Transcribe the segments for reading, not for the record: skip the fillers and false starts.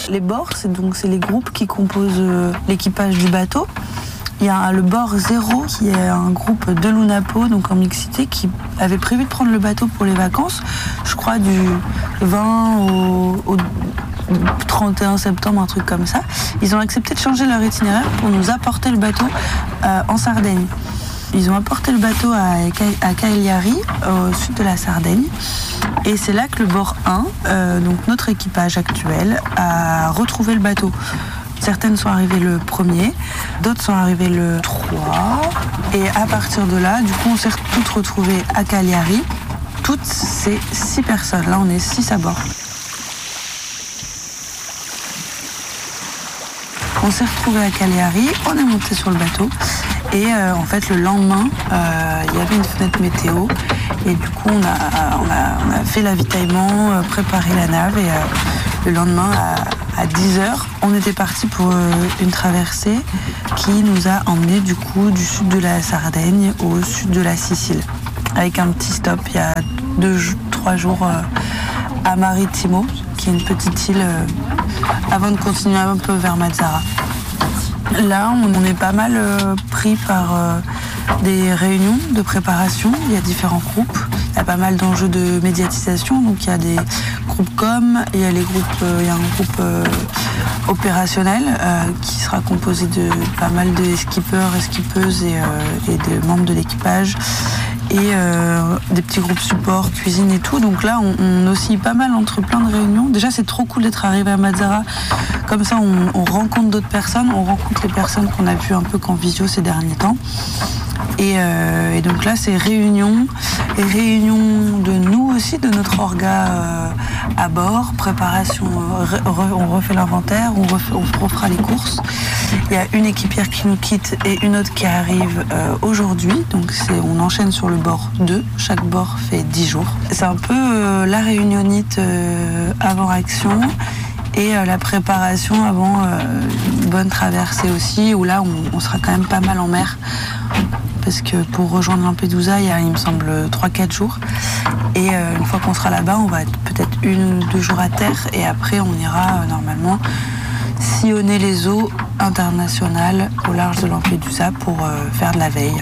Les bords, c'est les groupes qui composent l'équipage du bateau. Il y a le bord 0 qui est un groupe de l'UNAPO, donc en mixité, qui avait prévu de prendre le bateau pour les vacances, je crois du 20 au 31 septembre, un truc comme ça. Ils ont accepté de changer leur itinéraire pour nous apporter le bateau en Sardaigne. Ils ont apporté le bateau à Cagliari, au sud de la Sardaigne. Et c'est là que le bord 1, donc notre équipage actuel, a retrouvé le bateau. Certaines sont arrivées le 1er, d'autres sont arrivées le 3. Et à partir de là, du coup, on s'est toutes retrouvées à Cagliari. Toutes ces 6 personnes. Là, on est 6 à bord. On s'est retrouvés à Cagliari, on est monté sur le bateau. Et en fait, le lendemain, il y avait une fenêtre météo. Et du coup, on a fait l'avitaillement, préparé la nave. Et le lendemain, à 10h, on était parti pour une traversée qui nous a emmenés du coup du sud de la Sardaigne au sud de la Sicile. Avec un petit stop, il y a 2-3 jours à Marittimo, qui est une petite île, avant de continuer un peu vers Mazara. Là, on est pas mal pris par des réunions de préparation. Il y a différents groupes. Il y a pas mal d'enjeux de médiatisation. Donc, il y a des groupes com, et il y a un groupe opérationnel qui sera composé de pas mal de skippers et skippeuses et de membres de l'équipage. Et des petits groupes support, cuisine et tout. Donc là, on oscille pas mal entre plein de réunions. Déjà, c'est trop cool d'être arrivé à Mazara. Comme ça, on rencontre d'autres personnes. On rencontre les personnes qu'on a vues un peu qu'en visio ces derniers temps. Et donc là, c'est réunion. Et réunion de nous aussi, de notre orga à bord. Préparation, on refait l'inventaire, on refera les courses. Il y a une équipière qui nous quitte et une autre qui arrive aujourd'hui. Donc on enchaîne sur le bord 2. Chaque bord fait 10 jours. C'est un peu la réunionnite avant action. Et la préparation avant une bonne traversée aussi, où là on sera quand même pas mal en mer. Parce que pour rejoindre Lampedusa, il y a, il me semble, 3-4 jours. Et une fois qu'on sera là-bas, on va être peut-être 1 ou 2 jours à terre. Et après, on ira normalement sillonner les eaux internationales au large de Lampedusa pour faire de la veille.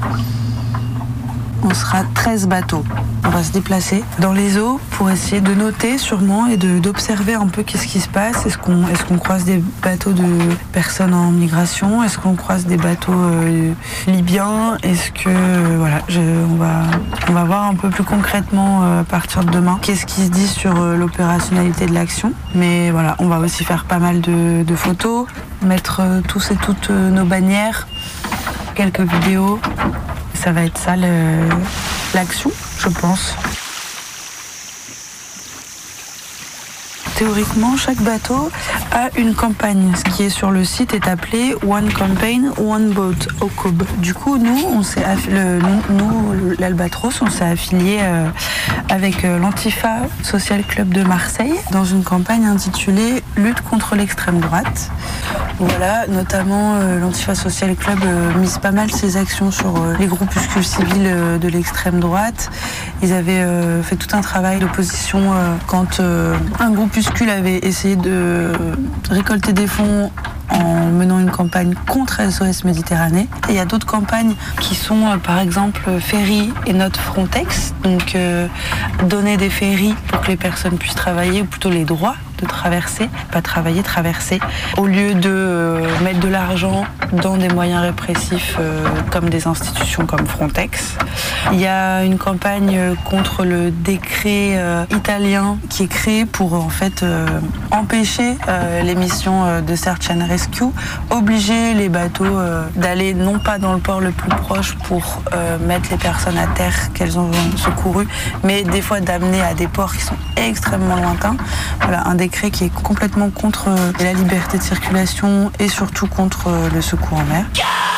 On sera 13 bateaux. On va se déplacer dans les eaux pour essayer de noter sûrement et d'observer un peu qu'est-ce qui se passe. Est-ce qu'on croise des bateaux de personnes en migration? Est-ce qu'on croise des bateaux libyens? Est-ce que voilà, on va voir un peu plus concrètement à partir de demain qu'est-ce qui se dit sur l'opérationnalité de l'action. Mais voilà, on va aussi faire pas mal de photos, mettre tous et toutes nos bannières, quelques vidéos. Ça va être ça l'action, je pense. Théoriquement, chaque bateau a une campagne. Ce qui est sur le site est appelé One Campaign, One Boat au COB. Du coup, nous, l'Albatros, on s'est affilié avec l'Antifa Social Club de Marseille dans une campagne intitulée Lutte contre l'extrême droite. Voilà, notamment l'Antifa Social Club mise pas mal ses actions sur les groupuscules civils de l'extrême droite. Ils avaient fait tout un travail d'opposition quand un groupuscule avait essayé de récolter des fonds en menant une campagne contre SOS Méditerranée. Et il y a d'autres campagnes qui sont par exemple Ferry et Not Frontex, donc donner des ferries pour que les personnes puissent travailler, ou plutôt les droits de traverser, pas travailler, traverser, au lieu de mettre de l'argent dans des moyens répressifs comme des institutions comme Frontex. Il y a une campagne contre le décret italien qui est créé pour en fait empêcher les missions de Search and Rescue, obliger les bateaux d'aller non pas dans le port le plus proche pour mettre les personnes à terre qu'elles ont secourues, mais des fois d'amener à des ports qui sont extrêmement lointains. Voilà, un décret qui est complètement contre la liberté de circulation et surtout contre le secours en mer.